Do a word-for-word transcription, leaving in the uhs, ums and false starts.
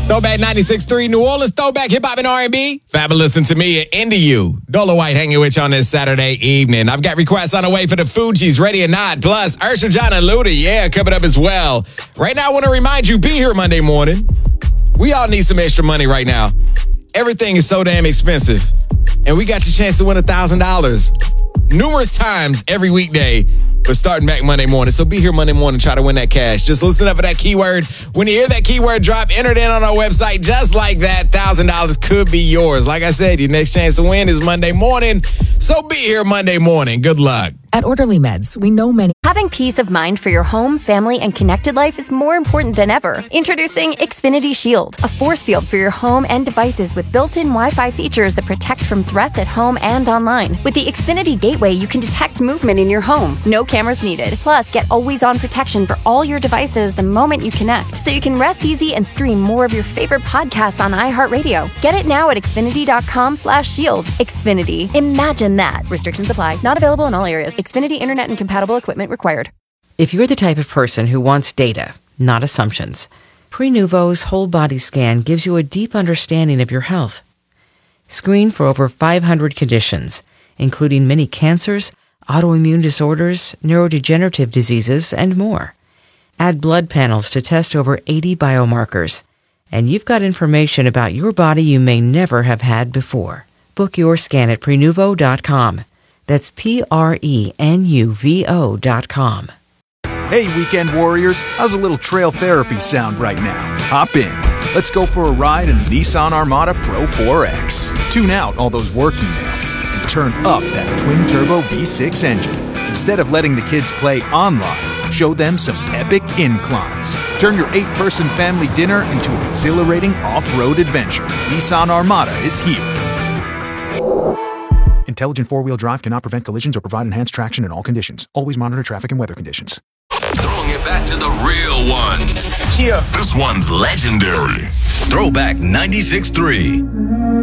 Throwback ninety-six point three, New Orleans throwback hip-hop and R and B. Fabulous and to me and into you. Dola White hanging with you on this Saturday evening. I've got requests on the way for the Fugees, Ready or Not, plus Usher, John, and Luda, yeah, coming up as well. Right now, I want to remind you, be here Monday morning. We all need some extra money right now. Everything is so damn expensive. And we got your chance to win one thousand dollars numerous times every weekday. But starting back Monday morning. So be here Monday morning, try to win that cash. Just listen up for that keyword. When you hear that keyword drop, enter it in on our website. Just like that, one thousand dollars could be yours. Like I said, your next chance to win is Monday morning. So be here Monday morning. Good luck. At Orderly Meds, we know many. Having peace of mind for your home, family, and connected life is more important than ever. Introducing Xfinity Shield, a force field for your home and devices with built-in Wi-Fi features that protect from threats at home and online. With the Xfinity Gateway, you can detect movement in your home. No cameras needed. Plus, get always-on protection for all your devices the moment you connect, so you can rest easy and stream more of your favorite podcasts on iHeartRadio. Get it now at Xfinity.com slash shield. Xfinity. Imagine that. Restrictions apply. Not available in all areas. Xfinity Internet and compatible equipment required. If you're the type of person who wants data, not assumptions, Prenuvo's whole body scan gives you a deep understanding of your health. Screen for over five hundred conditions, including many cancers, autoimmune disorders, neurodegenerative diseases, and more. Add blood panels to test over eighty biomarkers, and you've got information about your body you may never have had before. Book your scan at Prenuvo dot com. That's P R E N U V O dot com. Hey, weekend warriors, how's a little trail therapy sound right now? Hop in. Let's go for a ride in the Nissan Armada Pro four X. Tune out all those work emails and turn up that twin-turbo V six engine. Instead of letting the kids play online, show them some epic inclines. Turn your eight-person family dinner into an exhilarating off-road adventure. Nissan Armada is here. Intelligent four-wheel drive cannot prevent collisions or provide enhanced traction in all conditions. Always monitor traffic and weather conditions. Throwing it back to the real ones. Yeah. This one's legendary. Throwback ninety-six point three.